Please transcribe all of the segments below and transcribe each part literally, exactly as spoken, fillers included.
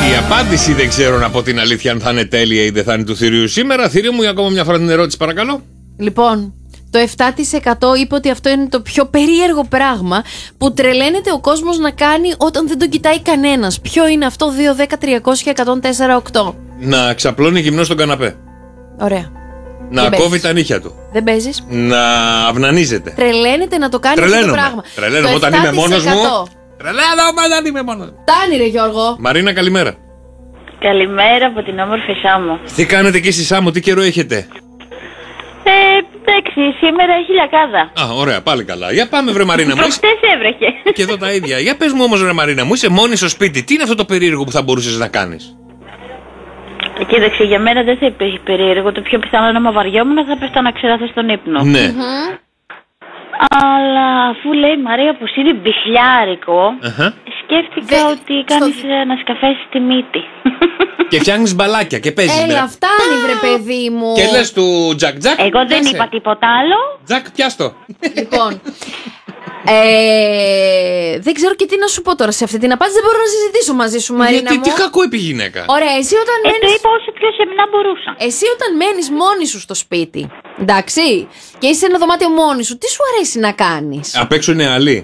Η απάντηση δεν ξέρω να πω την αλήθεια αν θα είναι τέλεια ή δεν θα είναι του θηρίου σήμερα. Θηρίο μου, για ακόμα μια φορά την ερώτηση, παρακαλώ. Λοιπόν, το επτά τοις εκατό είπε ότι αυτό είναι το πιο περίεργο πράγμα που τρελαίνεται ο κόσμος να κάνει όταν δεν τον κοιτάει κανένας. Ποιο είναι αυτό? Δύο δέκα τριακόσια εκατόν τέσσερα οκτώ. Να ξαπλώνει γυμνό στον καναπέ. Ωραία. Να Δεν κόβει παίζεις. τα νύχια του. Δεν παίζεις. Να αυνανίζεται. Τρελαίνεται να το κάνει αυτό το πράγμα. Τρελαίνομαι Το όταν είμαι επτά τοις μόνος εκατό. μου. Τρελαίνομαι όταν είμαι μόνος μου. Φτάνει ρε Γιώργο. Μαρίνα, καλημέρα. Καλημέρα από την όμορφη Σάμο. Τι κάνετε εκεί στη Σάμο, τι καιρό έχετε? Ε, εντάξει, σήμερα έχει λιακάδα. Α, ωραία, πάλι καλά. Για πάμε, βρε Μαρίνα μου. Προχτές έβρεχε. Και εδώ τα ίδια. Για πες μου όμως, βρε Μαρίνα μου, είσαι μόνη στο σπίτι. Τι είναι αυτό το περίεργο που θα μπορούσες να κάνεις? Κοίταξε, για μένα δεν θα υπήρχε περίεργο. Το πιο πιθανό είναι να βαριόμουν θα πέφτα να ξεράθω στον ύπνο. Ναι. Αλλά αφού λέει η Μαρία πως είναι μπιχλιάρικο, Αχα. σκέφτηκα Δε- ότι κάνεις στο- ένα σκαφέ στη μύτη. Και φτιάχνεις μπαλάκια και παίζεις. Έλα, με- φτάνει βρε παιδί μου. Και λες του Τζακ Τζακ. Εγώ δεν πιάσε. είπα τίποτα άλλο. Τζακ, πιάστο. Λοιπόν, ε, δεν ξέρω και τι να σου πω τώρα σε αυτή την απάντηση. Δεν μπορώ να συζητήσω μαζί σου, Μαρίνα Γιατί, μου. τι κακό είπε η γυναίκα. Ωραία, εσύ όταν Ε, το μένεις... είπα όσο πιο σεμνά μπορούσα. Εσύ όταν μένεις μόνη σου στο σπίτι, εντάξει, και είσαι σε ένα δωμάτιο μόνη σου, τι σου αρέσει να κάνεις? Απ' έξω είναι αλή.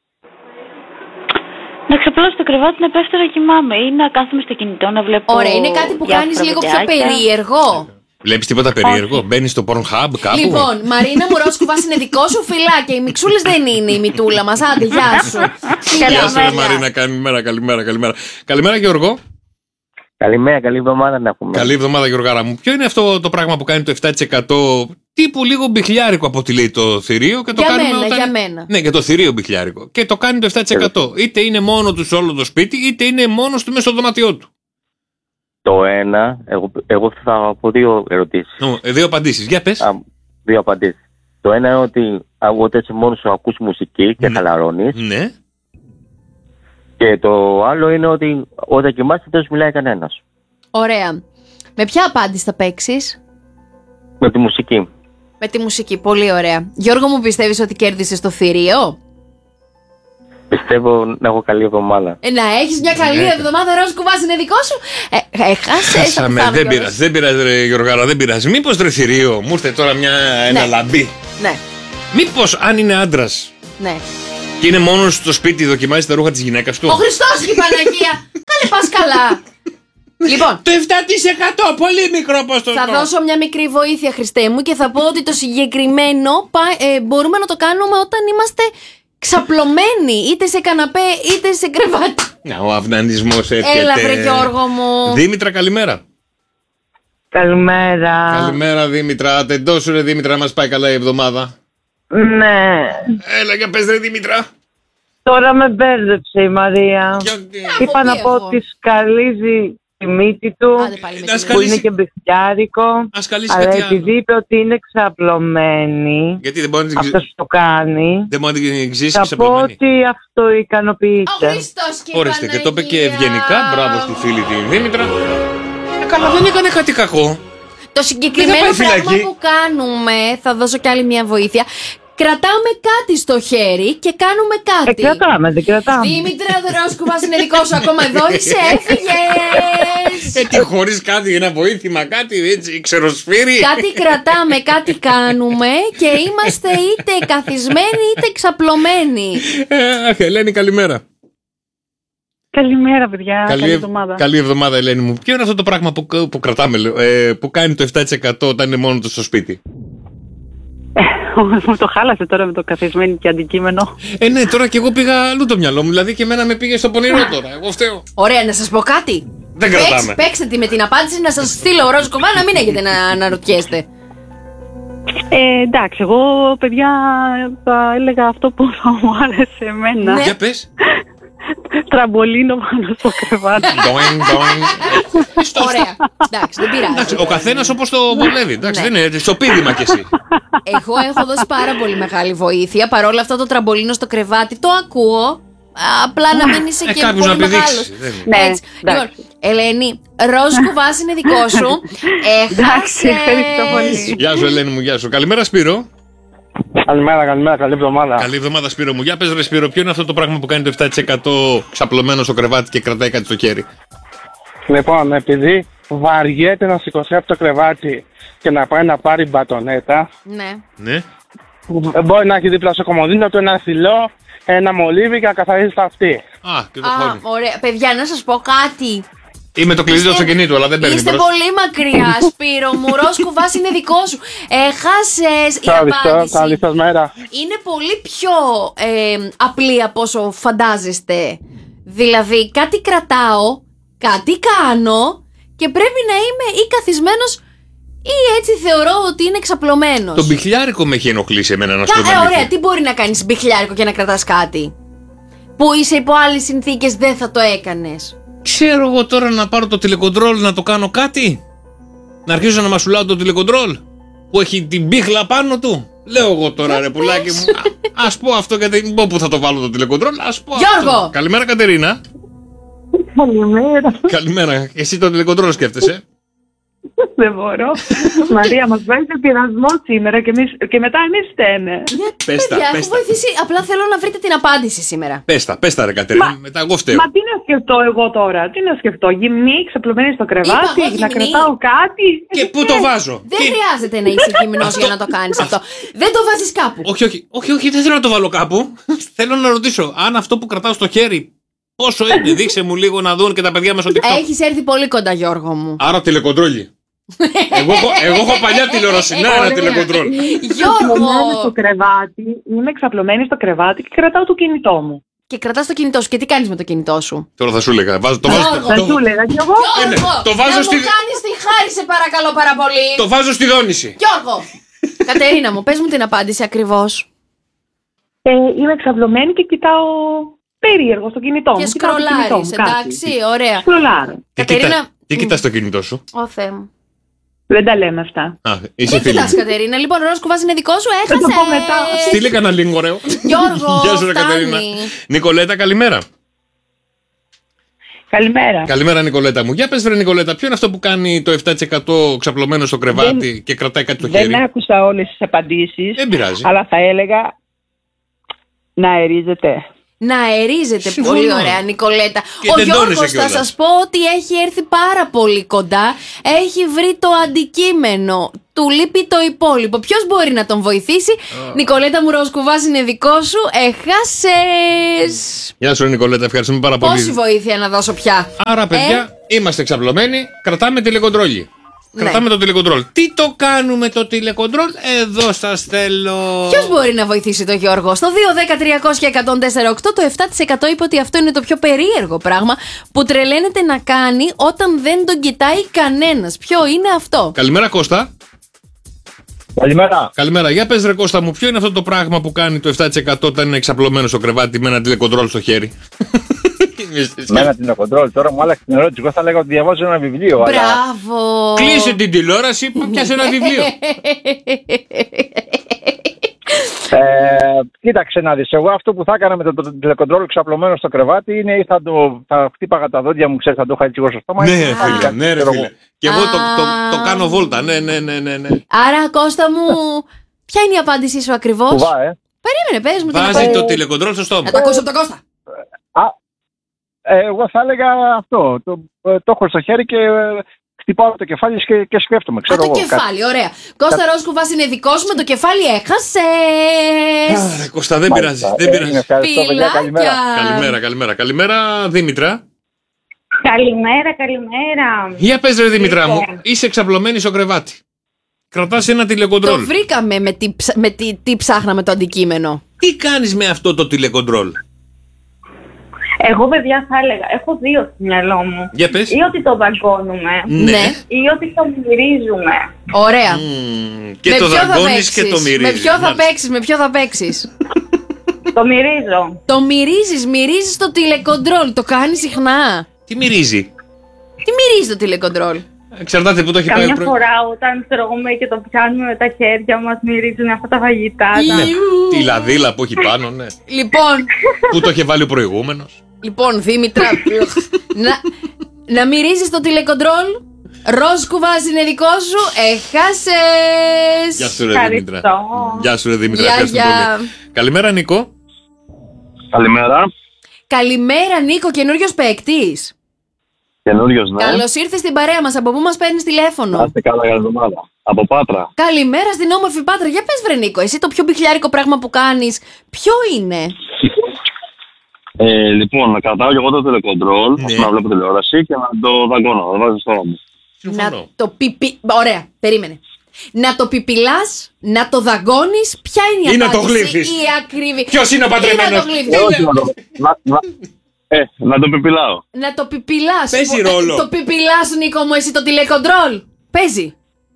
Να ξαπλώσω το κρεβάτι, να πέφτω να κοιμάμαι ή να κάθομαι στο κινητό να βλέπω. Ωραία, είναι κάτι που διάφορα κάνεις λίγο πιο βιντεάκια. περίεργο. Βλέπεις τίποτα περίεργο, μπαίνεις στο Pornhub κάπου. Λοιπόν, Μαρίνα μου, Ρόσκουβας είναι δικό σου φυλάκια. Οι μιξούλες δεν είναι η μητούλα μας. Άντε, γεια σου. Γεια σου, ρε Καλημέρα. Μαρίνα, καλημέρα, καλημέρα, καλημέρα. Καλημέρα, Γιώργο. Καλημέρα, καλή εβδομάδα να πούμε. Καλή εβδομάδα, Γιωργάρα μου. Ποιο είναι αυτό το πράγμα που κάνει το επτά τοις εκατό τύπου λίγο μπιχλιάρικο από ό,τι λέει το θηρίο και το Για κάνουμε μένα, όταν... για μένα. Ναι, και το θηρίο μπιχλιάρικο. Και το κάνει το επτά τοις εκατό. Είτε είναι μόνο του σε όλο το σπίτι, είτε είναι μόνος του μέσα στο δωμάτιό του. Το ένα, εγώ, εγώ θα πω δύο ερωτήσεις. Ω, ε, δύο απαντήσεις. Για πες. Α, δύο απαντήσεις. Το ένα είναι ότι α, όταν είσαι μόνος σου ακούς μουσική και Ναι. χαλαρώνεις. Ναι. Και το άλλο είναι ότι όταν κοιμάσαι δεν σου μιλάει κανένας. Ωραία. Με ποια απάντηση θα παίξεις? Με τη μουσική. Με τη μουσική. Πολύ ωραία. Γιώργο μου, πιστεύεις ότι κέρδισες το θηρίο? Πιστεύω να έχω καλή εβδομάδα. Ε, να έχεις μια καλή Ναι. εβδομάδα, Ρόσκουβας είναι δικό σου. Ε, έχασες. Χάσαμε, δεν πειράζει, δεν πειράζει, ρε Γιωργάρα, δεν πειράζει. Μήπως ρε θηρίο, μου ήρθε τώρα μια, ένα Ναι. λαμπί. Ναι, Μήπως αν είναι άντρας ναι. και είναι μόνος στο σπίτι, δοκιμάζει τα ρούχα της γυναίκας του. Ο Χριστός και η Παναγία. Κάνε πας καλά. Λοιπόν, Το επτά τοις εκατό, πολύ μικρό ποσοστό. θα δώσω μια μικρή βοήθεια, Χριστέ μου, και θα πω ότι το συγκεκριμένο πα- ε, μπορούμε να το κάνουμε όταν είμαστε ξαπλωμένοι, είτε σε καναπέ είτε σε κρεβάτι. Να, ο αυνανισμός έρχεται. Έλα, βρε Γιώργο μου. Δήμητρα, καλημέρα. Καλημέρα. Καλημέρα, Δήμητρα. Τεντώσου, ρε Δήμητρα, να μας πάει καλά η εβδομάδα. Ναι. Έλα, για πες, ρε Δήμητρα. Τώρα με μπέρδεψε η Μαρία. Γιατί... Είπα πει να πω εγώ. ότι σκαλίζει τη μύτη του, Άντε πάλι με Να την σκαλίσει. που είναι και μπιχτιάρικο. Ας καλήσει Αλλά κάτι άλλο. επειδή είπε ότι είναι ξαπλωμένη, Γιατί δεν μπορεί να την αυτός ξυ- που το κάνει, δεν μπορεί να την εξηγήσει θα πω ξαπλωμένη. ότι αυτό Ο ικανοποιείται. Χριστός και η Ορίστε, και το είπε και Παναγία. ευγενικά. Μπράβο στη φίλη την Δήμητρα. Ε, καλά, δεν έκανε κάτι κακό. Το συγκεκριμένο Δεν θα πάει πράγμα φυλακή. που κάνουμε, θα δώσω κι άλλη μια βοήθεια. Κρατάμε κάτι στο χέρι και κάνουμε Ε, κάτι. κρατάμε, δεν κρατάμε. Δήμητρα Ρόσκουβας είναι δικό σου, ακόμα εδώ είσαι, έφυγες. Ε, τι χωρίς κάτι, ένα βοήθημα, κάτι έτσι, ξεροσφύρι. Κάτι κρατάμε, κάτι κάνουμε και είμαστε είτε καθισμένοι είτε ξαπλωμένοι. Ε, αχ, Ελένη, καλημέρα. Καλημέρα, παιδιά. Καλή, ευ- εβδομάδα. Καλή εβδομάδα, Ελένη μου. Ποιο είναι αυτό το πράγμα που, που κρατάμε, λέω, ε, που κάνει το επτά τοις εκατό όταν είναι μόνο του στο σπίτι? Μου το χάλασε τώρα με το καθισμένο και αντικείμενο. Ε, ναι, τώρα και εγώ πήγα αλλού το μυαλό μου. Δηλαδή και εμένα με πήγε στο πονηρό τώρα. Εγώ φταίω. Ωραία, να σας πω κάτι. Δεν Παίξ- κρατάμε. Παίξτε τη με την απάντηση να σας στείλω Ρόσκοβα να μην έχετε να αναρωτιέστε. Ε, εντάξει, εγώ παιδιά θα έλεγα αυτό που θα μου άρεσε εμένα. Ναι. Για πες. Τραμπολίνο πάνω στο κρεβάτι. Doing, doing. Ωραία. Εντάξει, δεν Εντάξει, πειράζει. ο καθένας όπως το βολεύει. Εντάξει, Ναι. δεν είναι στο πείδημα κι εσύ. Εγώ έχω δώσει πάρα πολύ μεγάλη βοήθεια. Παρόλα αυτά το τραμπολίνο στο κρεβάτι το ακούω. Απλά να μην είσαι Ε, και κάποιος πολύ να πηδήξει, μεγάλος. δεν είναι. Ναι, Έτσι. εντάξει. Λοιπόν, Ελένη, ροζ κουβάς είναι δικό σου. Εντάξει, ευχαριστώ πολύ. Έχασες. Γεια σου, Ελένη μου, γεια σου. Καλημέρα, Σπύρο. Καλημέρα, καλημέρα, καλή εβδομάδα. Καλή εβδομάδα, Σπύρο μου. Για πες, ρε Σπύρο, ποιο είναι αυτό το πράγμα που κάνει το επτά τοις εκατό ξαπλωμένο στο κρεβάτι και κρατάει κάτι στο χέρι? Λοιπόν, επειδή βαριέται να σηκωθεί από το κρεβάτι και να πάει να πάρει μπατονέτα, Ναι. Ναι. μπορεί να έχει δίπλα στο κομμωδίνο του ένα θηλό, ένα μολύβι και να καθαρίσει τα αυτή. Α, και το Α, χώνει. ωραία. Παιδιά, να σας πω κάτι. Είμαι το κλειδί του Είστε- αυτοκινήτου, αλλά δεν παίρνει Είστε μπρος. πολύ μακριά, Σπύρο μου. Ροσκουβάς είναι δικό σου. Έχασες η Ευχαριστώ, απάντηση. καλή σας μέρα. Είναι πολύ πιο ε, απλή από όσο φαντάζεστε. Δηλαδή, κάτι κρατάω, κάτι κάνω και πρέπει να είμαι ή καθισμένος ή έτσι θεωρώ ότι είναι εξαπλωμένος. Το μπιχλιάρικο με έχει ενοχλήσει εμένα να σου Κα- πω. ε, την ωραία, αλήθεια. τι μπορεί να κάνεις μπιχλιάρικο και να κρατάς κάτι που είσαι υπό άλλες συνθήκες δεν θα το έκανες. Ξέρω εγώ τώρα να πάρω το τηλεκοντρόλ να το κάνω κάτι. Να αρχίσω να μασουλάω το τηλεκοντρόλ που έχει την μπίχλα πάνω του. Λέω εγώ τώρα ρε πουλάκι μου. Α ας πω αυτό γιατί δεν πω που θα το βάλω το τηλεκοντρόλ. Ας πω Γιώργο! αυτό. Καλημέρα Κατερίνα. Καλημέρα. Καλημέρα. Εσύ το τηλεκοντρόλ σκέφτεσαι. Δεν μπορώ. Μαρία, μας βάζετε πειρασμό σήμερα και, εμείς, και μετά εμείς φταίμε. Πες τα, Παιδιά, πες έχω τα. βοηθήσει. Απλά θέλω να βρείτε την απάντηση σήμερα. Πες τα, πες τα ρε Κατερίνα. Μετά εγώ φταίω. Μα τι να σκεφτώ εγώ τώρα, τι να σκεφτώ, γυμνή, ξαπλωμένη στο κρεβάτι, Είπα εγώ να γυμνή. κρατάω κάτι. Και πού το βάζω. Δεν Τι- χρειάζεται να είσαι γυμνός για να το κάνεις αυτό. Δεν το βάζεις κάπου. Όχι, όχι, όχι, όχι, δεν θέλω να το βάλω κάπου. Θέλω να ρωτήσω αν αυτό που κρατάω στο χέρι πόσο είναι. Δείξε μου λίγο να δουν και τα παιδιά μέσω TikTok. Έχεις έρθει πολύ κοντά, Γιώργο μου. Άρα τηλεκοντρόλι. εγώ, έχω, εγώ έχω παλιά τηλεορασινά ένα τηλεκοντρόλ. Ξαπλωμένη στο Γιώργο! κρεβάτι, είμαι ξαπλωμένη στο κρεβάτι και κρατάω το κινητό μου. Και κρατάς το κινητό σου. Και τι κάνεις με το κινητό σου. Τώρα θα σου έλεγα. Βάζω, το, βάζω, Γιώργο. Θα το, σου έλεγα κι εγώ. ναι, Γιώργο! το βάζω να στη- μου κάνεις τη χάρη, σε παρακαλώ πάρα πολύ. το βάζω στη δόνηση. Γιώργο! Κατερίνα μου, πες μου την απάντηση ακριβώς. Ε, είμαι ξαπλωμένη και κοιτάω περίεργο στο κινητό μου. Και Κοιτάω το κινητό σκρολάρεις, μου, κάτι. εντάξει, ωραία. Σκρολάρω. Τι, Κατερίνα- κοιτά, τι κοιτάς στο κινητό σου. Ω Θεέ μου. Δεν τα λέμε αυτά. Α, είσαι Τι φίλη. κοιτάς, Κατερίνα. Λοιπόν, ο Ροσκουβάς είναι δικό σου, Θα το πω μετά. έχασες. Στείλε κανένα λίγο ωραίο. Γιώργο, Γεια σου ρε φτάνει. Κατερίνα. Νικολέτα, καλημέρα. Καλημέρα. Καλημέρα Νικολέτα μου. Για πες βρε Νικολέτα, ποιο είναι αυτό που κάνει το επτά τοις εκατό ξαπλωμένο στο κρεβάτι και κρατάει κάτι στο Δεν χέρι. άκουσα όλες τις απαντήσεις, Δεν πειράζει. αλλά θα έλεγα να αερίζεται. Να αερίζεται. Συμφωνώ. Πολύ ωραία, Νικολέτα. Και Ο δεν τόνισε Γιώργος θα κιόλας. σας πω ότι έχει έρθει πάρα πολύ κοντά. Έχει βρει το αντικείμενο. Του λείπει το υπόλοιπο. Ποιος μπορεί να τον βοηθήσει. Νικολέτα μου, Ροσκουβάς είναι δικό σου. Έχασες. Γεια σου ρε Νικολέτα, ευχαριστούμε πάρα πολύ. Πόση βοήθεια να δώσω πια. Άρα, παιδιά, είμαστε ξαπλωμένοι, κρατάμε τηλεκοντρόλι. Ναι. Κρατάμε το τηλεκοντρόλ. Τι το κάνουμε το τηλεκοντρόλ, εδώ σας θέλω. Ποιος μπορεί να βοηθήσει τον Γιώργο. Στο δύο δέκα τριακόσια εκατόν τέσσερα οκτώ το επτά τοις εκατό είπε ότι αυτό είναι το πιο περίεργο πράγμα που τρελαίνεται να κάνει όταν δεν τον κοιτάει κανένας. Ποιο είναι αυτό? Καλημέρα Κώστα. Καλημέρα. Καλημέρα. Για πες ρε Κώστα μου, ποιο είναι αυτό το πράγμα που κάνει το επτά τοις εκατό όταν είναι εξαπλωμένο στο κρεβάτι με ένα τηλεκοντρόλ στο χέρι. Με ένα τηλεκοντρόλ, τώρα μου άλλαξε την ερώτηση. Εγώ θα λέγα ότι διαβάζω ένα βιβλίο. Αλλά... Μπράβο! Κλείσε την τηλεόραση, πιάσε ένα βιβλίο. Ε, κοίταξε να δεις, εγώ αυτό που θα έκανα με το, το τηλεκοντρόλ ξαπλωμένο στο κρεβάτι είναι ή θα, το, θα χτύπαγα τα δόντια μου, ξέρεις, θα το είχα έτσι εγώ στο στόμα. Ναι, ή ρε θα φίλε, είχα, ναι, ρε ξέρω φίλε. εγώ. Και εγώ το, το, το Α. κάνω βόλτα, ναι, ναι, ναι, ναι, ναι. Άρα, Κώστα μου, ποια είναι η απάντησή σου ακριβώς? Κουβά, ε. Περίμενε, πες μου την Βάζει απάντηση. το τηλεκοντρόλ στο στόμα. Να το ακούσω από τον Κώστα. Α, ε, εγώ θα έλεγα αυτό. Το, ε, το έχω στο χέρι και ε, χτυπάω το κεφάλι και, και σκέφτομαι. Α, Ξέρω το εγώ, κάτι. κεφάλι, ωραία. Κώστα Ροσκουβάς είναι δικό σου, με το κεφάλι έχασες. Άρα, Κώστα, δεν πειράζει, Μάλιστα. δεν Ε, πειράζει. Ευχαριστώ, παιδιά. Καλημέρα. Φιλάκια. Καλημέρα, καλημέρα, καλημέρα, Δήμητρα. Καλημέρα, καλημέρα. Για πες ρε Δήμητρα μου, Λοιπόν. είσαι εξαπλωμένη στο κρεβάτι. Κρατάς ένα τηλεκοντρόλ. Το βρήκαμε με τι, ψ- με τι, τι ψάχναμε το αντικείμενο. Τι κάνεις με αυτό το τηλεκοντρόλ? Εγώ, παιδιά, θα έλεγα, έχω δύο στο μυαλό μου. Για πες. Ή ότι το δαγκώνουμε, Ναι. ή ότι το μυρίζουμε. Ωραία. Μμμ, και με το ποιο θα δαγκώνεις και παίξεις? το μυρίζεις. Με ποιο θα Μάλιστα. παίξεις, με ποιο θα παίξεις? Το μυρίζω. Το μυρίζεις, μυρίζεις το τηλεκοντρόλ. Το κάνεις συχνά. Τι μυρίζει? Τι μυρίζει το τηλεκοντρόλ? Εξαρτάται που το έχει πάει ο Καμιά προ... φορά όταν τρώγουμε και το πιάνουμε με τα χέρια μας, μυρίζουν αυτά τα φαγητά. τα- Ιου. Τη λαδίλα που έχει πάνω, ναι. Λοιπόν, Που το είχε βάλει ο προηγούμενος. λοιπόν, Δήμητρα, να, να μυρίζεις το τηλεκοντρόλ. Ροσκουβάς είναι δικό σου. Έχασες. Γεια σου ρε Ευχαριστώ. Δήμητρα. Γεια σου ρε Δήμητρα, Γεια, ευχαριστούμε γεια. πολύ. Καλημέρα Νίκο. Καλημέρα. Καλημέρα, Νίκο, καινούριος παίκτης. Καινούριος, ναι. Καλώς ήρθες στην παρέα μας. Από πού μας παίρνεις τηλέφωνο? Να είστε καλά, καλή εβδομάδα. Από Πάτρα. Καλημέρα στην όμορφη Πάτρα. Για πες βρε Νίκο, εσύ το πιο μπιχλιάρικο πράγμα που κάνεις ποιο είναι? Ε, λοιπόν, να κρατάω και εγώ το τηλεκοντρόλ, Ναι. να βλέπω τηλεόραση και να το δαγκώνω, να το βάζω στο νόμο. Να το πιπι... Ωραία, περίμενε. Να το πιπιλάς, να το δαγκώνεις, ποια είναι η Ή να το απάντηση? γλύφεις. Η ακρίβη. Ποιος είναι ο Ή να παντρεμένος? το γλύφεις. Ε, όχι, να το, να, να, ε, να το πιπιλάω. Να το πιπιλάς. Παίζει Ε, ρόλο. Το πιπιλάς, Νίκο μου, εσύ το τηλεκοντρόλ. Παίζει.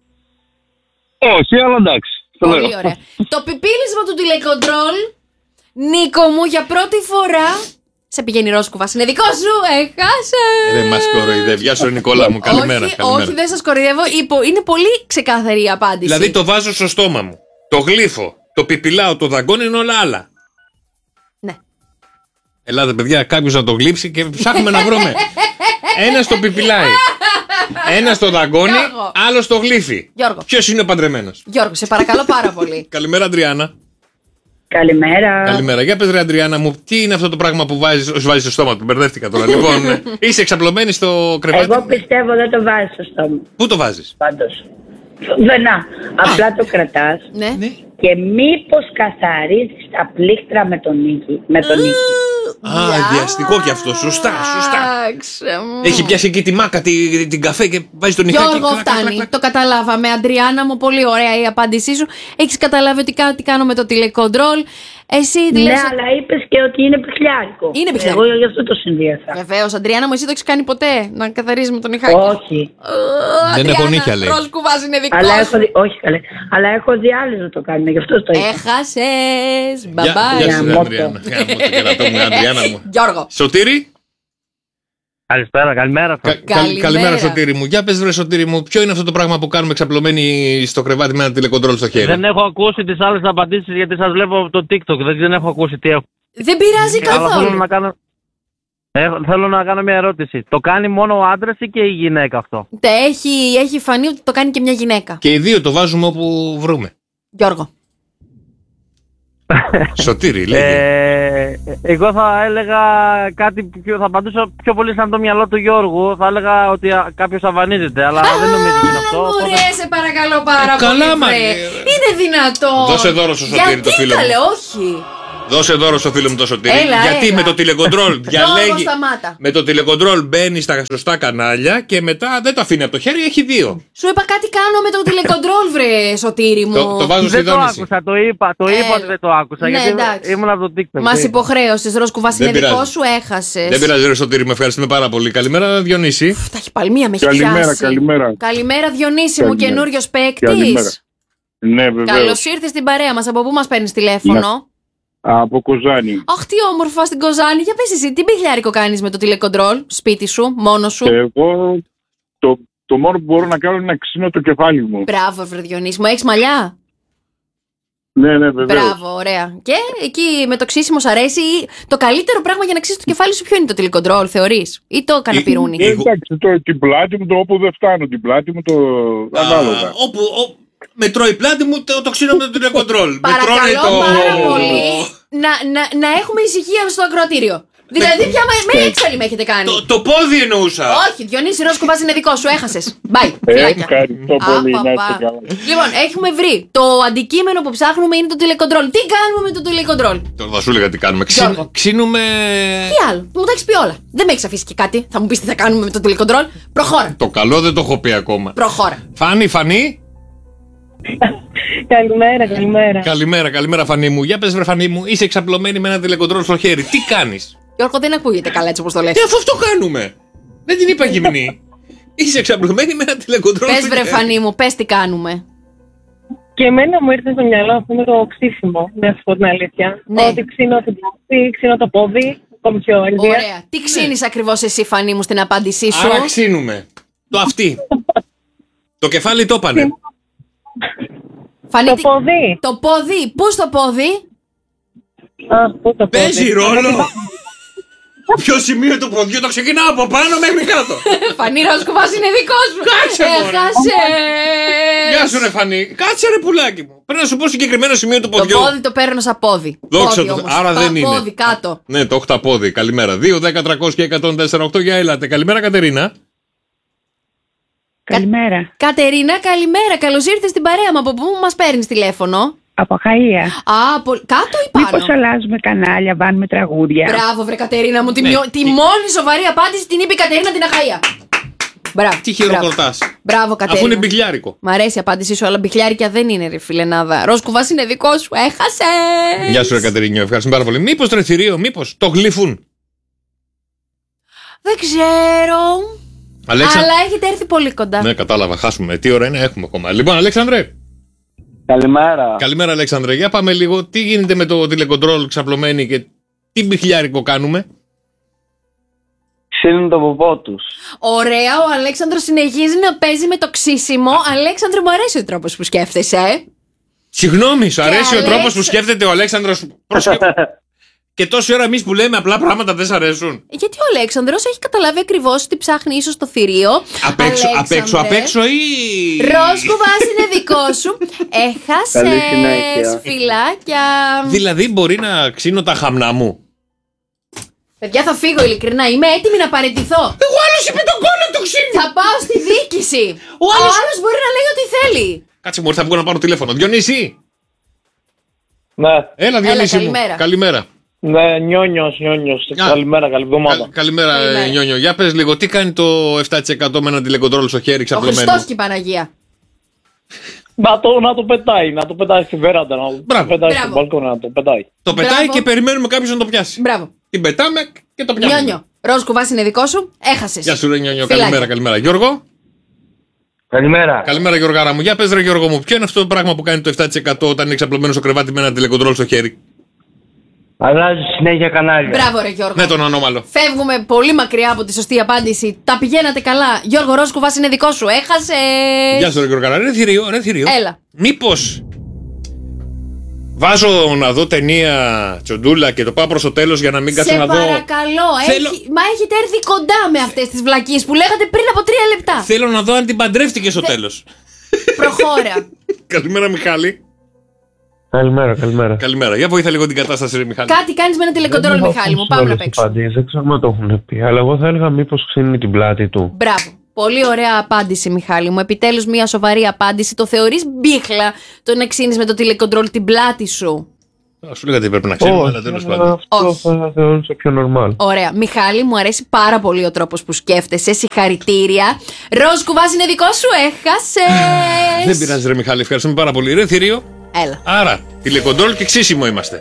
Όχι, αλλά εντάξει. Το Πολύ λέω. ωραία. Το πιπίλισμα του τηλεκοντρόλ, Νίκο μου, για πρώτη φορά. Σε πηγαίνει Ρόσκουβας, είναι δικό σου, έχασε. Δεν μας κοροϊδεύει. Γεια σου, Νικόλα μου. Καλημέρα. Όχι, καλημέρα. όχι, δεν σας κοροϊδεύω. Υπο- Είναι πολύ ξεκάθαρη η απάντηση. Δηλαδή το βάζω στο στόμα μου. Το γλύφω. Το πιπιλάω, το δαγκώνω, είναι όλα άλλα. Ναι. Ελάτε, παιδιά, κάποιος να το γλύψει και ψάχνουμε να βρούμε. Ένας το πιπιλάει. Ένας το δαγκώνει, Γιώργο. άλλος το γλύφει. Γιώργο. Ποιος είναι ο παντρεμένος? Γιώργο, σε παρακαλώ πάρα πολύ. Καλημέρα, Αντριάννα. Καλημέρα. Καλημέρα. Για πες, ρε Αντριάννα μου, τι είναι αυτό το πράγμα που βάζεις, όχι, βάζεις στο στόμα του? Μπερδεύτηκα τώρα. Λοιπόν, είσαι εξαπλωμένη στο κρεβάτι. Εγώ πιστεύω δεν το βάζεις στο στόμα. Πού το βάζεις? Πάντως. Δεν, απλά το κρατάς Ναι. και μήπως καθαρίζεις τα πλήκτρα με τον Νίκη. Με τον Νίκη. Α, ενδιαστικό κι αυτό. Σωστά, σωστά. Άξε μου. Έχει πιάσει εκεί τη μάκα, τη- την καφέ και βάζει τον νυχάκι. Γιώργο, κλακ, κλακ, φτάνει. κλακ. Το καταλάβαμε. Αντριάννα μου, πολύ ωραία η απάντησή σου. Έχεις καταλάβει ότι κάτι κάνω με το τηλεκοντρόλ. Εσύ τι Ναι, λες? αλλά είπες και ότι είναι πιχλιάρικο. Είναι πιχλιάρικο. Εγώ γι' αυτό το συνδύασα. Βεβαίως, Αντριάννα μου, εσύ το έχεις κάνει ποτέ? Να καθαρίζεις με τον νυχάκι. Όχι. Δεν έχω νύχια, λέει. Ρόσκουβας είναι δικό Αλλά έχω, σου. δι- όχι καλέ. Αλλά έχω διάλυση να το κάνουμε, γι' αυτό το είπα. Έχασες. Γεια- Μπαμπάι. Γεια σου, ρε Γαμώτο. Αντριάννα. Γαμώτο, κερατό μου, Αντριάννα μου. Γιώργο. Σωτήρη. Καλησπέρα, καλημέρα. Κα- καλ- Καλημέρα. Καλημέρα, Σωτήρη μου. Για πες, βρε Σωτήρη μου, ποιο είναι αυτό το πράγμα που κάνουμε εξαπλωμένοι στο κρεβάτι με ένα τηλεκοντρόλ στο χέρι? Δεν έχω ακούσει τις άλλες απαντήσεις γιατί σας βλέπω από το TikTok. Δεν, δεν έχω ακούσει τι έχω. Δεν πειράζει Αλλά θέλω καθόλου. να κάνω... Έχω, θέλω να κάνω μια ερώτηση. Το κάνει μόνο ο άντρας ή και η γυναίκα αυτό? Τε, Έχει, έχει φανεί ότι το κάνει και μια γυναίκα. Και οι δύο το βάζουμε όπου βρούμε. Γιώργο. Σωτήρη, λέγε. Ε, εγώ θα έλεγα κάτι πιο, θα απαντούσα πιο πολύ σαν το μυαλό του Γιώργου. Θα έλεγα ότι κάποιο αμφανίζεται, αλλά δεν νομίζω ότι είναι αυτό. οπότε- Μωρέ, σε παρακαλώ πάρα Ε, καλά, πολύ. Μαρία. βρε. Είναι δυνατόν. Δώσε δώρο στο Σωτήρη, το φίλο μου. Γιατί, καλέ, όχι. Δώσε δώρο στο φίλο μου το Σωτήρη. Έλα, γιατί έλα. με το τηλεκοντρόλ διαλέγει. Γιώργο, σταμάτα. Με το τηλεκοντρόλ μπαίνει στα σωστά κανάλια και μετά δεν το αφήνει από το χέρι, έχει δύο. Σου είπα κάτι κάνω με το τηλεκοντρόλ, βρε Σωτήρη μου. Το, το βάζω στη Δεν το δόνηση. άκουσα, το είπα, το είπα Έλα. ότι δεν το άκουσα. Ναι, γιατί εντάξει. ήμουν από το TikTok. Μας το είπα. υποχρέωσες, Ρόσκουβας, Δεν είναι δικό πειράζει. σου, έχασες. Δεν πειράζει, ρε Σωτήρη, με ευχαριστούμε πάρα πολύ. Καλημέρα, Διονύση. Τα έχει παλμία, με έχει Καλημέρα, πιάσει. καλημέρα. Καλημέρα, Διονύση μου, Καλημέρα. καινούριο Καλημέρα. παίκτη. Ναι, βεβαίως. Καλώς ήρθες στην παρέα μας. Από πού μας παίρνεις τηλέφωνο? Από Κοζάνη. Αχ, τι όμορφα στην Κοζάνη. Για πες εσύ, τι πιχλιάρικο κάνεις με το τηλεκοντρόλ, σπίτι σου, μόνο σου? Εγώ το, το μόνο που μπορώ να κάνω είναι να ξύνω το κεφάλι μου. Μπράβο, βρε Διονύση μου, έχεις μαλλιά? Ναι, ναι, βεβαίως. Μπράβο, ωραία. Και εκεί με το ξύσιμο σ' αρέσει. Ή το καλύτερο πράγμα για να ξύσεις το κεφάλι σου ποιο είναι, το τηλεκοντρόλ, θεωρείς? Ή το καναπιρούνι? Ε, εντάξει, το, την πλάτη μου, το όπου δεν φτάνω, την πλάτη μου το ανάλογα. Α, όπου, ο, μετρώει η πλάτη μου, το, το ξύνω με το τηλεκοντρόλ. Παρακαλώ Μετρώνει το... πάρα πολύ να, να, να έχουμε ησυχία στο ακροατήριο. Δηλαδή πια με, με έξαλλη με έχετε κάνει. Το, το πόδι εννοούσα. Όχι, Διονύση Ρόσκουβας είναι δικό σου, έχασες. Μπάι, Ε, φιλάκια. ευχαριστώ Α, πολύ, να παπά. είστε καλά. Λοιπόν, έχουμε βρει. Το αντικείμενο που ψάχνουμε είναι το τηλεκοντρόλ. Τι κάνουμε με το τηλεκοντρόλ? Τώρα θα σου έλεγα τι κάνουμε. Ξυ... Γιώργο. Ξύνουμε. Τι άλλο, μου τα έχεις πει όλα. Δεν με έχεις αφήσει και κάτι. Θα μου πεις τι θα κάνουμε με το τηλεκοντρόλ. Προχώρα. Το καλό δεν το έχω πει ακόμα. Προχώρα. Φάνη, Φανή. Καλημέρα, καλημέρα. Καλημέρα, καλημέρα, Φανή μου. Για πες, βρε Φανή μου, είσαι εξαπλωμένη με ένα τηλεκοντρόλ στο χέρι. Τι κάνεις? Γιώργο, δεν ακούγεται καλά έτσι όπως το λες. Ε, αφού αυτό κάνουμε. Δεν την είπα γυμνή. Είσαι εξαπλωμένη με ένα τηλεκοντρόλ Πες στο βρε χέρι. Φανή μου, πες τι κάνουμε. Και εμένα μου ήρθε στο μυαλό αυτό με το ξύσιμο, να σου πω την αλήθεια. Ναι. Ότι ξύνω την πλάτη, ξύνω το πόδι, ακόμη πιο ενδία. Ωραία. Τι ξύνεις ακριβώς εσύ, Φανή μου, στην απάντησή σου? Άρα ξύνουμε. Το αυτή. Το κεφάλι το έπανε. Φανή, Το τι- πόδι. Το πόδι. Πού στο πόδι? Α, πού το πόδι. Παίζει ρόλο. Ποιο σημείο του ποδιού το ξεκινάω από πάνω μέχρι κάτω. Φανή Ροσκουβάς είναι δικό σου. Κάτσε, μωρέ. Έχασες. Γεια σου ρε Φανή. Κάτσε ρε πουλάκι μου. Πρέπει να σου πω συγκεκριμένο σημείο του Το ποδιού. πόδι το παίρνω σαν πόδι. Δόξα Πόδι τω όμως. Θεώ. Άρα Τα δεν είναι. Πόδι κάτω. Ναι, το οχταπόδι. Καλημέρα. δύο, δέκα, τριακόσια, εκατόν τέσσερα, οκτώ. Για έλατε. Καλημέρα Κατερίνα. Καλημέρα. Κατερίνα, καλημέρα. Καλώς ήρθες στην παρέα μου. Από πού μας παίρνεις τηλέφωνο? Από Χαΐα. Α, πο... κάτω ή πάνω? Μήπως αλλάζουμε κανάλια, βάνουμε τραγούδια. Μπράβο, βρε Κατερίνα μου. Τη, Ναι. μειω- τη μόνη σοβαρή απάντηση την είπε η Κατερίνα την Αχαία. Μπράβο. Τι χειροκροτάς. Μπράβο, Κατερίνα. Αφού είναι μπιχλιάρικο. Μ' αρέσει η απάντησή σου, αλλά μπιχλιάρικια δεν είναι, ρε φιλενάδα. Ροσκουβάς είναι δικό σου. Έχασε. Γεια σου ρε Κατερίνιο. Ευχαριστούμε πάρα πολύ. Μήπως το θηρίο, μήπως το γλύφουν. Δεν ξέρω. Αλέξα... Αλλά έχετε έρθει πολύ κοντά. Ναι, κατάλαβα. Χάσουμε. Τι ώρα είναι, έχουμε ακόμα. Λοιπόν, Αλέξανδρε. Καλημέρα. Καλημέρα, Αλέξανδρε. Για πάμε λίγο. Τι γίνεται με το τηλεκοντρόλ ξαπλωμένοι και τι μπιχλιάρικο κάνουμε. Ξύνουν το ποπό τους. Ωραία, ο Αλέξανδρος συνεχίζει να παίζει με το ξύσιμο. Αλέξανδρε, μου αρέσει ο τρόπος που σκέφτεσαι. Συγγνώμη, σου αρέσει ο Αλέξα- τρόπος που σκέφτεται ο Αλέξανδρος. Προσκε... και τόση ώρα εμείς που λέμε απλά πράγματα δεν σ' αρέσουν. Γιατί ο Αλέξανδρος έχει καταλάβει ακριβώς τι ψάχνει ίσως το θηρίο. Απ' έξω, απ' έξω, απ' έξω ή. Ροσκουβάς είναι δικό σου. Καλή Έχασες συνέχεια. φυλάκια. Δηλαδή μπορεί να ξύνω τα χαμνά μου. Παιδιά, θα φύγω ειλικρινά. Είμαι έτοιμη να παραιτηθώ. Εγώ άλλος είπε τον κόλλο του ξύνου. Θα πάω στη διοίκηση. Ο άλλος- άλλος μπορεί να λέει ό,τι θέλει. Κάτσε μου, θα βγω να πάρω τηλέφωνο. Διονύση. Ναι, Έλα, Διονύση. μου. καλημέρα. Καλημέρα. ναι, νιόνιος, νιόνιος. Α. Καλημέρα, καλή εβδομάδα. Καλ- καλημέρα, Καλημέρα. ε, Νιόνιο. Για πες λίγο, τι κάνει το επτά τοις εκατό με ένα τηλεκοντρόλ στο χέρι Ο ξαπλωμένο. Χριστός και η Παναγία. Να το, να το πετάει, να το πετάει στην βέραντα, να το Μπράβο. πετάει στο Μπράβο. μπαλκόνι, να το πετάει. Το πετάει Μπράβο. και περιμένουμε κάποιος να το πιάσει. Μπράβο. Την πετάμε και το πιάνουμε. Νιόνιο. Ροσκουβάς είναι δικό σου. Έχασες. Γεια σου, ρε Νιόνιο. Φιλάκια. Καλημέρα, καλημέρα. Γιώργο. Καλημέρα. Καλημέρα, Γιώργαρα μου. Για πες, ρε Γιώργο μου, ποιο είναι αυτό το πράγμα που κάνει το επτά τοις εκατό όταν είναι ξαπλωμένο στο κρεβάτι με ένα τηλεκοντρόλ στο χέρι. Αλλάζει συνέχεια κανάλια. Μπράβο, ρε Γιώργο. Με τον ανώμαλο. Φεύγουμε πολύ μακριά από τη σωστή απάντηση. Τα πηγαίνατε καλά. Γιώργο, Ροσκουβάς είναι δικό σου. Έχασες. Γεια σου, ρε Γιώργαρα. Ρε θηρίο, ρε θηρίο. Έλα. Μήπως βάζω να δω ταινία τσοντούλα και το πάω προς το τέλος για να μην κάτσω Σε να δω. παρακαλώ. Θέλω- Έχει... Μα έχετε έρθει κοντά με αυτές τις βλακίες που λέγατε πριν από τρία λεπτά. Θέλω να δω αν την παντρεύτηκε στο τέλος. Προχώρα. Καλημέρα, Μιχάλη. Καλημέρα, καλημέρα. Καλημέρα. Για βοήθα λίγο την κατάσταση, ρε Μιχάλη. Κάτι κάνεις με ένα τηλεκοντρόλ, Μιχάλη μου. Πάμε να παίξουμε. Δεν ξέρω αν το έχουν πει, αλλά εγώ θα έλεγα μήπως ξύνει την πλάτη του. Μπράβο. Πολύ ωραία απάντηση, Μιχάλη μου. Επιτέλους, μια σοβαρή απάντηση. Το θεωρείς μπίχλα το να ξύνεις με το τηλεκοντρόλ την πλάτη σου? Α, σου λέγα τι πρέπει να ξέρουμε, αλλά τέλος πάντων. Αυτό Όχι. θα θεωρούσα πιο normal. Ωραία. Μιχάλη, μου αρέσει πάρα πολύ ο τρόπος που σκέφτεσαι. Συγχαρητήρια. Ροσκουβάς είναι δικό σου. Έχασες. Δεν πειράζει, ρε Μιχάλη, ευχαριστούμε πάρα πολύ. Ρε θηρίο. Έλα. Άρα, τηλεκοντρόλ και ξύσιμο είμαστε.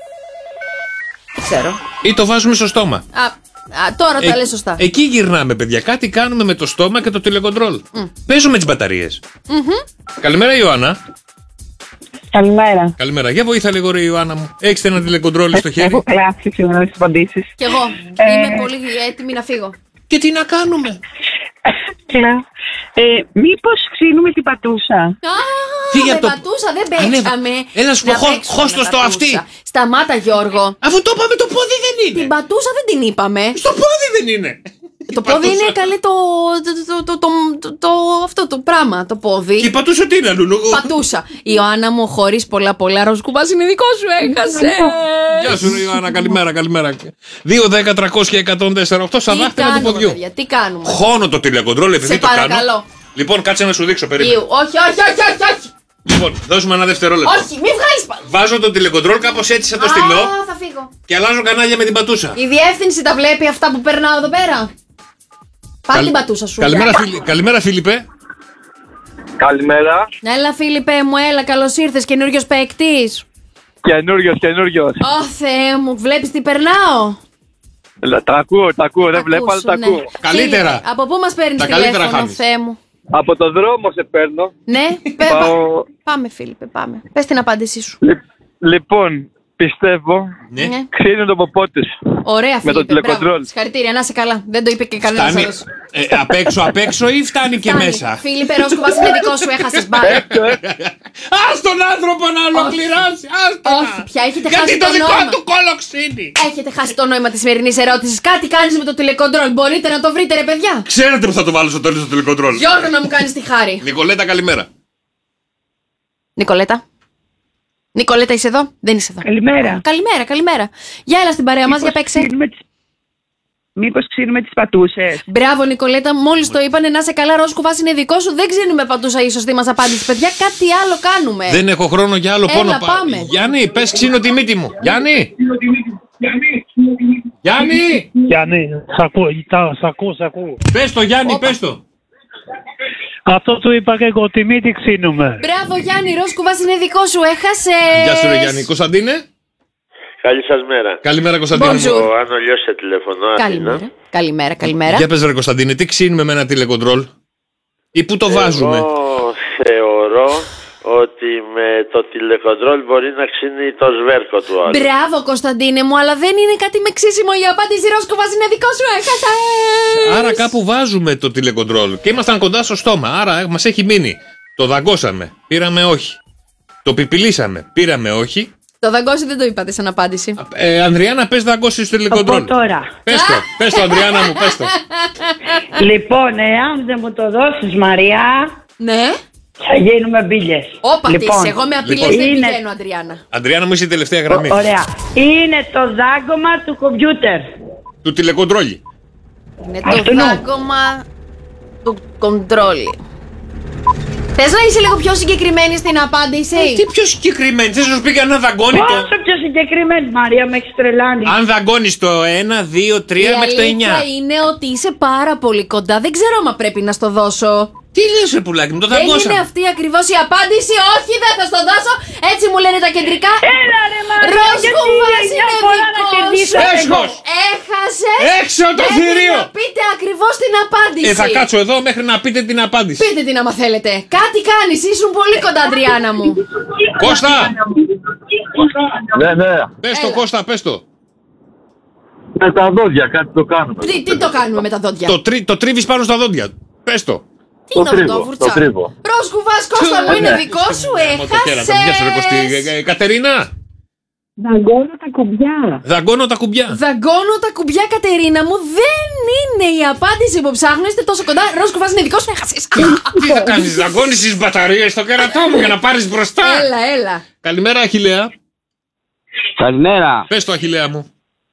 Ξέρω. Ή το βάζουμε στο στόμα. Α, α, τώρα τα Ε, λες σωστά. Εκεί γυρνάμε, παιδιά. Κάτι κάνουμε με το στόμα και το τηλεκοντρόλ. Παίζουμε τις μπαταρίες. Καλημέρα, Ιωάννα. Καλημέρα. Καλημέρα. Για βοήθα λίγο, ρε Ιωάννα μου. Έχεις ένα τηλεκοντρόλ στο χέρι. Έχω κλάσει σήμερα τις απαντήσεις. Κι εγώ. Ε, Είμαι πολύ έτοιμη να φύγω. Και τι να κάνουμε. Κλα- Ε, μήπως ξύνουμε την πατούσα. Α, Φύγε με από το- πατούσα δεν Ανέβα. παίξαμε. Έλα, σου πω, Να χω- παίξουμε χώστο με στο πατούσα. αυτί. Σταμάτα, Γιώργο. Αφού το είπαμε, το πόδι δεν είναι. Την πατούσα δεν την είπαμε. Στο πόδι δεν είναι. Το πόδι πατούσα. είναι καλή το, το, το, το, το, το, το- αυτό το πράγμα, το πόδι. Και η πατούσα τι είναι, Λουλού. Πατούσα. Ιωάννα μου, χωρίς πολλά πολλά, Ροσκουβάς είναι δικό σου, έχασε. Γεια σου, ρε Ιωάννα, καλημέρα, καλημέρα. δύο, δέκα, τριακόσια, εκατόν τέσσερα, οκτώ στα Τι δάχτυλα του κάνουμε, ποδιού. παιδιά, τι κάνουμε. Χώνω το τηλεκοντρόλ επειδή Σε το παρακαλώ. κάνω. Λοιπόν, κάτσε να σου δείξω περίπου. Ιου, όχι, όχι, όχι, όχι, όχι. Λοιπόν, δώσουμε ένα δευτερόλεπτο. Όχι, μη βγάλεις πα- Βάζω το τηλεκοντρόλ κάπως έτσι σαν το στυλό Α, θα φύγω. και αλλάζω κανάλια με την πατούσα. Η διεύθυνση τα βλέπει αυτά που περνάω εδώ πέρα. Πάρ' την πατούσα σου. Καλημέρα, Φίλι- καλημέρα, Φίλιππε. Καλημέρα. Έλα, Φίλιππε μου, έλα, καλώς ήρθες, καινούριος παίκτης. Καινούριος, καινούριος. Ω, Θεέ μου, βλέπεις τι περνάω. Τα ακούω, τα ακούω, δεν βλέπω, αλλά Ακούσου, τα ναι. ακούω. Καλύτερα. Φίλιππε, από πού μας παίρνεις Τα καλύτερα τηλέφωνο, χάνεις. Θεέ μου. Από το δρόμο σε παίρνω. Ναι, πέ- Πάω- πάμε, Φίλιππε, πάμε. Πες την απάντησή σου. Λι- Λοιπόν, πιστεύω, Ναι. ξύνουν τον ποπό της. Ωραία, με το τηλεκοντρόλ. Συγχαρητήρια, να είσαι καλά. Δεν το είπε και κανένας Φτάνει άλλος. ε, απ' έξω απ' έξω ή φτάνει και Φτάνει. μέσα. Φίλιππε Ρόσκοβας, είναι δικό σου, έχασες μπάλα. Ας τον άνθρωπο να ολοκληρώσει. Ας τον Όχι, να. πια έχετε Γιατί χάσει το το δικό νόημα. του κόλλο ξύνει. Έχετε χάσει το νόημα της σημερινής ερώτησης. Κάτι κάνεις με το τηλεκοντρόλ. Μπορείτε να το βρείτε, ρε παιδιά. Ξέρετε που θα το βάλω στο τέλος του τηλεκοντρόλ. Γιώργο, να μου κάνεις τη χάρη. Νικολέτα, καλημέρα. Νικολέτα. Νικολέτα, είσαι εδώ? Δεν είσαι εδώ. Καλημέρα. Καλημέρα, καλημέρα. Για έλα στην παρέα μας, για παίξε. Μήπως ξύνουμε τις πατούσες? Μπράβο, Νικολέτα, μόλις το είπανε, να σε καλά, Ρόσκοβας είναι δικό σου. Δεν ξύνουμε πατούσα, η σωστή μας απάντηση. Παιδιά, κάτι άλλο κάνουμε. Δεν έχω χρόνο για άλλο Έλα, πόνο. πάμε. Γιάννη, πες ξύνω τη μύτη μου. Γιάννη. Γιάννη. Γιάννη, σ' ακούω, τα- σ' ακούω, σ' ακούω. Πες το, Γιάννη, πες το. Αυτό του είπα και εγώ, τη μύτη ξύνουμε. Μπράβο, Γιάννη, Ρόσκοβας είναι δικό σου. Έχασες. Γεια σου, ρε Γιάννη. Κωνσταντίνε. Καλή σας μέρα. Καλημέρα, Κωνσταντίνε. Bonjour. Ο Ανολιός σε τηλεφωνώ. Καλημέρα. Καλημέρα, καλημέρα. Για πες, ρε Κωνσταντίνε, τι ξύνουμε με ένα τηλεκοντρόλ ή πού το βάζουμε? Εγώ θεωρώ ότι με το τηλεκοντρόλ μπορεί να ξύνει το σβέρκο του άλλου. Μπράβο, Κωνσταντίνε μου, αλλά δεν είναι κάτι με ξύσιμο. Η απάντηση, Ρόσκοβας, είναι δικό σου. Έχασες. Άρα κάπου βάζουμε το τηλεκοντρόλ και ήμασταν κοντά στο στόμα. Άρα μας έχει μείνει. Το δαγκώσαμε, πήραμε όχι. Το πιπιλίσαμε, πήραμε όχι. Το δαγκώσει δεν το είπατε σαν απάντηση. Ε, Ανδριάννα, πες δαγκώσεις το τηλεκοντρόλ. Από τώρα. Πες το, πες το, Ανδριάννα μου, πες το. Λοιπόν, εάν δεν μου το δώσεις, Μαριά, Ναι. θα γίνουμε μπίλες. Όπα Λοιπόν, της, εγώ με απειλές λοιπόν. δεν Είναι- πηγαίνω, Αντριάννα. Αντριάννα μου, είσαι η τελευταία γραμμή. Ω- Ωραία. Είναι το δάγκωμα του κομπιούτερ. Του τηλεκοντρόλι. Είναι Αυτού το νου. δάγκωμα του κοντρόλι. Θες να είσαι λίγο πιο συγκεκριμένη στην απάντηση? Ε, τι πιο συγκεκριμένη, θες να σου πει και να δαγκώνει το. Πόσο πιο συγκεκριμένη, Μαρία, με έχεις τρελάνει. Αν δαγκώνεις το ένα, δύο, τρία μέχρι το Η εννιά. αλήθεια είναι ότι είσαι πάρα πολύ κοντά. Δεν ξέρω αν πρέπει να στο δώσω. Τι λες, ρε πουλάκι μου, το Δεν δαγκώσαμε. είναι αυτή ακριβώς η απάντηση. Όχι, δεν θα στο δώσω. Έτσι μου λένε τα κεντρικά. Έλα ρε Μαρία, Ρόσκοβας γιατί μια είναι φορά να δικός κερδίσω σου. Έσχος. Έχασες. Έξω το Πρέπει θηρίο. να πείτε ακριβώς την απάντηση. Ε, θα κάτσω εδώ μέχρι να πείτε την απάντηση. Πείτε την άμα θέλετε. Κάτι κάνεις, ήσουν πολύ κοντά, Αντριάννα μου. Κώστα! Ναι, ναι. Πες το, Έλα. Κώστα, πες το. Με τα δόντια κάτι το κάνουμε. Τι, τι το κάνουμε με τα δόντια? Το, τρι, το τρίβεις πάνω στα δόντια. Πες το. Τι το είναι αυτό τρίβω, το το βουρτσά? τρίβω. Ρόσκουβας, Κώστα μου, είναι Ναι. δικό σου. Γαμώ το κέρατο, γεια σου, ρε Κωστή. Ε, Έχασες. ε, Κατερίνα, Δαγκώνω τα κουμπιά. δαγκώνω τα κουμπιά. Δαγκώνω τα κουμπιά, Κατερίνα μου. Δεν είναι η απάντηση που ψάχνω. Είστε τόσο κοντά. Ρόσκουβας είναι δικό σου. Έχασες. Τι θα κάνεις, δαγκώνεις τις μπαταρίες στο κέρατό μου για να πάρεις μπροστά. Έλα, έλα. Καλημέρα, Αχιλλέα. Καλημέρα. Πες το, Αχιλλέα μου.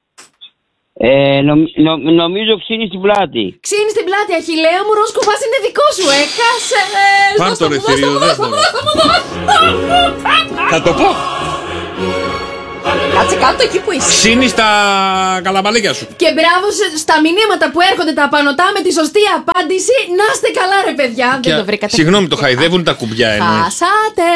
Ε, νομ- νομ- νομίζω ξύνει στην πλάτη. Ξύνει στην πλάτη, Αχιλλέα μου. Ρόσκουβας είναι δικό σου. Έχασες. Πάρ' Δώσ' το, μου, ρε, δώσ' μου, θηρίο, δώσ' δες μου, το, ρε. δώσ' μου, δώσ' μου. Θα το πω. Κάτσε κάτω εκεί που είσαι. Ξύνεις τα καλαμπαλίκια σου. Και μπράβο σε- στα μηνύματα που έρχονται τα πανωτά με τη σωστή απάντηση. Να είστε καλά, ρε παιδιά. Δεν το βρήκατε. Συγγνώμη, το χαϊδεύουν τα κουμπιά εννοείς. Χάσατε.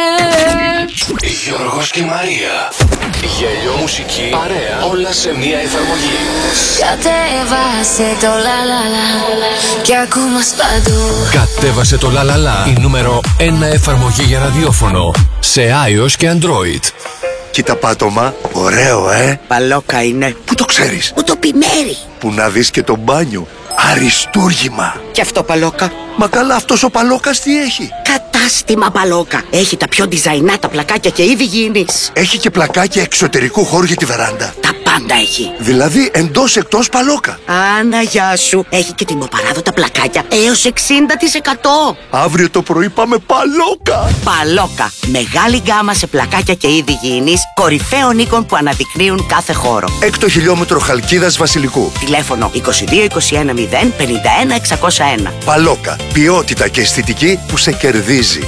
Γιώργος και Μαρία. Γέλιο, μουσική, παρέα, όλα σε μία εφαρμογή. Κατέβασε το λαλαλα και ακού μας παντού. Κατέβασε το λαλαλα, η νούμερο ένα εφαρμογή για ραδιόφωνο σε iOS και Android. Κοίτα πάτωμα, ωραίο ε. Παλόκα είναι. Πού το ξέρεις? Που το πιμέρι. Που να δεις και το μπάνιο. Αριστούργημα. Και αυτό Παλόκα. Μα καλά, αυτός ο Παλόκας τι έχει? Κατάστημα Παλόκα. Έχει τα πιο design τα πλακάκια και ήδη γίνεις. Έχει και πλακάκια εξωτερικού χώρου για τη βεράντα. Τα πάντα έχει. Δηλαδή εντός εκτός Παλόκα. Άννα, γεια σου. Έχει και τιμοπαράδοτα πλακάκια έως εξήντα τοις εκατό. Αύριο το πρωί πάμε Παλόκα. Παλόκα. Μεγάλη γκάμα σε πλακάκια και ήδη γίνεις. Κορυφαίων οίκων που αναδεικνύουν κάθε χώρο. Έκτο χιλιόμετρο Χαλκίδας Βασιλικού. Τηλέφωνο είκοσι δύο είκοσι ένα μηδέν πενήντα ένα εξακόσια ένα. Παλόκα. Ποιότητα και αισθητική που σε κερδίζει.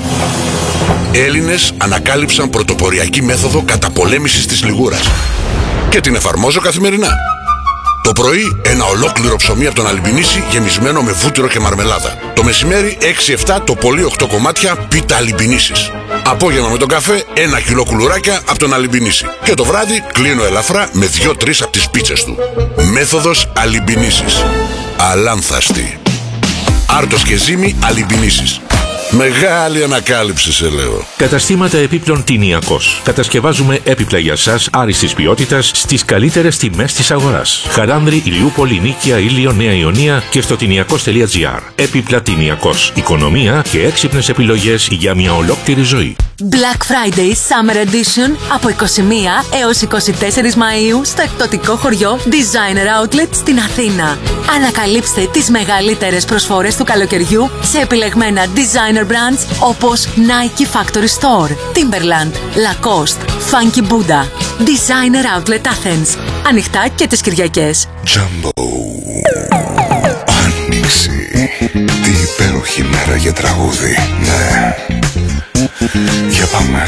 Έλληνες ανακάλυψαν πρωτοποριακή μέθοδο καταπολέμησης της λιγούρας. Και την εφαρμόζω καθημερινά. Το πρωί ένα ολόκληρο ψωμί από τον Αλιμπινίση γεμισμένο με βούτυρο και μαρμελάδα. Το μεσημέρι έξι εφτά το πολύ οκτώ κομμάτια πίτα Αλιμπινίσης. Απόγευμα με τον καφέ ένα κιλό κουλουράκια από τον Αλιμπινίση. Και το βράδυ κλείνω ελαφρά με δύο τρεις από τις πίτσες του. Μέθοδος Αλιμπινίσης. Αλάνθαστη. Άρτος και ζύμη Αλιμπινίσης. Μεγάλη ανακάλυψη σε λέω. Καταστήματα επίπλων Τινιακός. Κατασκευάζουμε έπιπλα για σας άριστης ποιότητας στις καλύτερες τιμές της αγοράς. Χαράνδρη, Ηλιούπολη, Νίκαια, Ήλιο, Νέα Ιωνία και στο τινιακός τελεία τζι άρ. Έπιπλα Τινιακός. Οικονομία και έξυπνες επιλογές για μια ολόκληρη ζωή. Black Friday Summer Edition από είκοσι μία έως είκοσι τέσσερις Μαΐου στο εκπτωτικό χωριό Designer Outlet στην Αθήνα. Ανακαλύψτε τις μεγαλύτερες προσφορές του καλοκαιριού σε επιλεγμένα designer brands όπως Nike Factory Store, Timberland, Lacoste, Funky Buddha. Designer Outlet Athens. Ανοιχτά και τις Κυριακές. Jumbo. Άνοιξη. Τι υπέροχη μέρα για τραγούδι. Ναι. Για πάμε.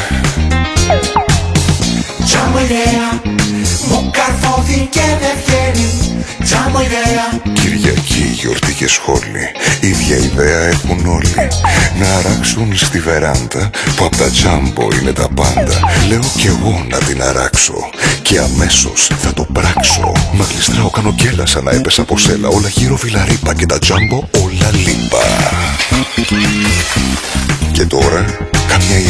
Τζάμπο ιδέα, μου καρφώθηκε και δεν βγαίνει. Τζάμπο ιδέα. Κυριακή, γιορτή και σχόλη. Ίδια ιδέα έχουν όλοι. Να αράξουν στη βεράντα που απ' τα τζάμπο είναι τα πάντα. Λέω κι εγώ να την αράξω και αμέσως θα το πράξω. Μα γλιστράω, κάνω κέλα σαν να έπεσα από σέλα. Όλα γύρω βιλαρίπα και τα τζάμπο όλα λίπα. Και τώρα καμιά